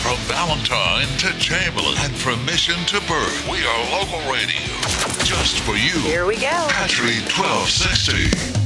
From Valentine to Chamberlain and from Mission to Birth, we are local radio. Just for you. Here we go. Country 1260.